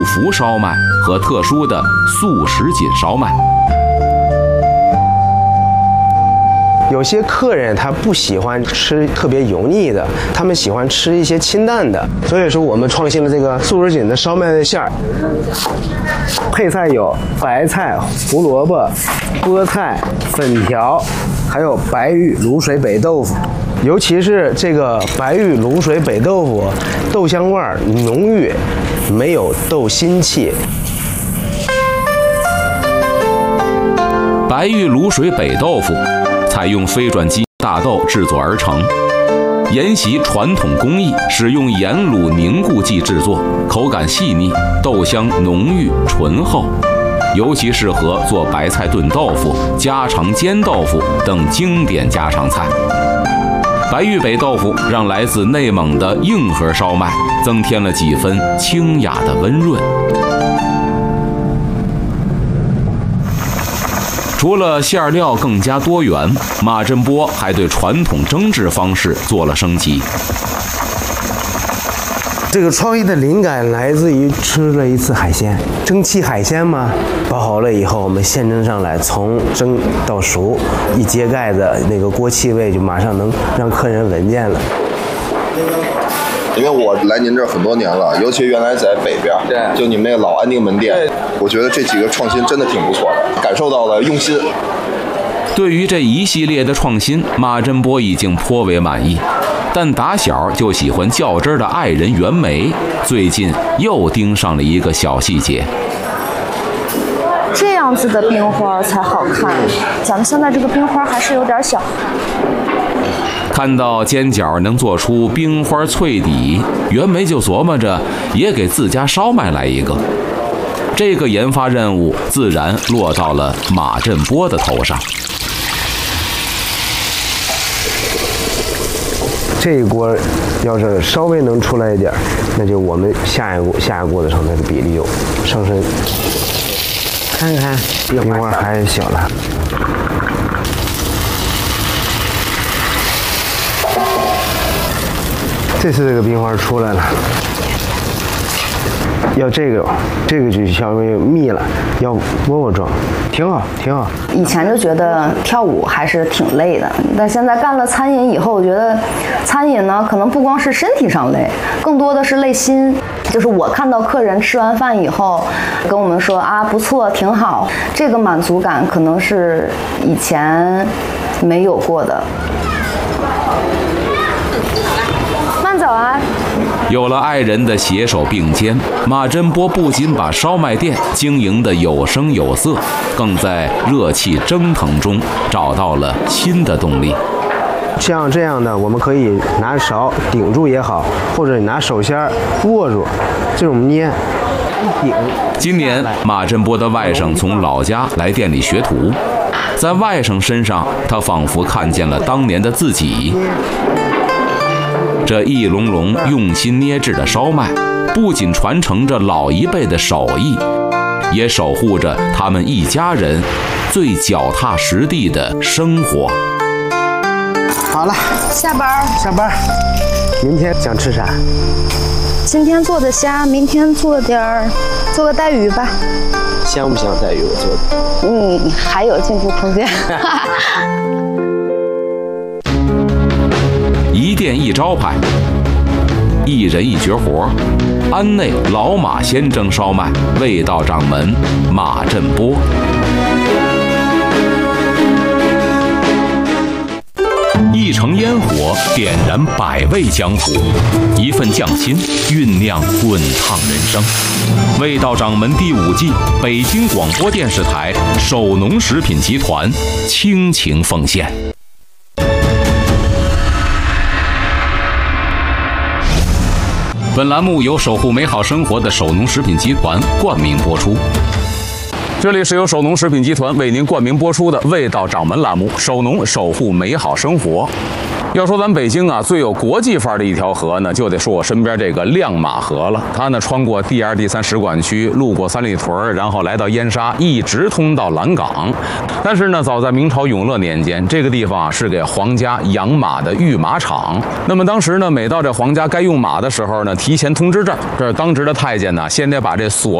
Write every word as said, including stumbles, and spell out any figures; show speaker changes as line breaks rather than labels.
福烧麦和特殊的素什锦烧麦。
有些客人他不喜欢吃特别油腻的，他们喜欢吃一些清淡的，所以说我们创新了这个素什锦的烧麦的馅儿。配菜有白菜、胡萝卜、菠菜、粉条，还有白玉卤水北豆腐。尤其是这个白玉卤水北豆腐，豆香味儿浓郁，没有豆腥气。
白玉卤水北豆腐采用非转基因大豆制作而成，沿袭传统工艺，使用盐卤凝固剂制作，口感细腻，豆香浓郁醇厚，尤其适合做白菜炖豆腐、家常煎豆腐等经典家常菜。白玉北豆腐让来自内蒙的硬核烧麦增添了几分清雅的温润。除了馅料更加多元，马振波还对传统蒸制方式做了升级。
这个创意的灵感来自于吃了一次海鲜，蒸汽海鲜嘛，包好了以后我们现蒸上来，从蒸到熟，一揭盖子，那个锅气味就马上能让客人闻见了。
因为我来您这儿很多年了，尤其原来在北边，对，就你们那个老安定门店，我觉得这几个创新真的挺不错的，感受到了用心。
对于这一系列的创新，马振波已经颇为满意。但打小就喜欢较真的爱人袁枚，最近又盯上了一个小细节。
这样子的冰花才好看，咱们现在这个冰花还是有点小。
看到煎饺能做出冰花脆底，袁枚就琢磨着也给自家烧麦来一个。这个研发任务自然落到了马振波的头上。
这一锅要是稍微能出来一点，那就我们下一锅下一锅的时候那个比例就上升。看看冰花还小了。这次这个冰花出来了，要这个这个就稍微密了，要窝窝状，挺好挺好。
以前就觉得跳舞还是挺累的，但现在干了餐饮以后，我觉得餐饮呢可能不光是身体上累，更多的是累心。就是我看到客人吃完饭以后跟我们说啊不错挺好，这个满足感可能是以前没有过的。慢走啊！
有了爱人的携手并肩，马振波不仅把烧麦店经营得有声有色，更在热气蒸腾中找到了新的动力。
像这样的，我们可以拿勺顶住也好，或者你拿手心握住，这种捏顶。
今年马振波的外甥从老家来店里学徒，在外甥身上，他仿佛看见了当年的自己。这一笼笼用心捏制的烧麦，不仅传承着老一辈的手艺，也守护着他们一家人最脚踏实地的生活。
好了，
下班
下班。明天想吃啥？
今天做的虾，明天做点儿，做个带鱼吧。
香不香带鱼？我做的。
嗯，还有进步空间。
一店一招牌，一人一绝活。安内老马鲜蒸烧麦，味道掌门马振波。一城烟火点燃百味江湖，一份匠心酝酿滚烫人生。味道掌门第五季，北京广播电视台首农食品集团倾情奉献。本栏目由守护美好生活的首农食品集团冠名播出。这里是由首农食品集团为您冠名播出的《味道掌门》栏目，首农守护美好生活。 要说咱北京啊，最有国际范儿的一条河呢，就得说我身边这个亮马河了。它呢穿过第二、第三使馆区，路过三里屯，然后来到燕莎，一直通到蓝港。但是呢，早在明朝永乐年间，这个地方啊是给皇家养马的御马场。那么当时呢，每到这皇家该用马的时候呢，提前通知这儿，这当值的太监呢，先得把这所